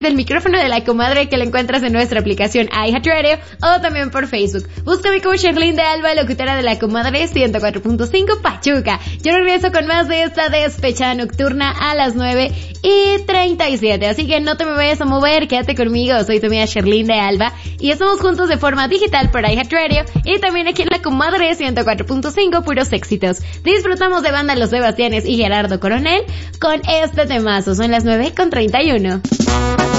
del micrófono de la comadre que la encuentras en nuestra aplicación iHeartRadio o también por Facebook. Búscame como Sherlyn de Alba, locutora de la comadre 104.5 Pachuca. Yo regreso con más de esta despechada nocturna a las 9:37. Así que no te me vayas a mover, quédate conmigo. Soy tu amiga Sherlyn de Alba y estamos juntos de forma digital por iHeartRadio y también aquí en la comadre 104.5, puros éxitos. Disfrutamos de banda Los Sebastianes y Gerardo Coronel con este temazo. Son las 9:31.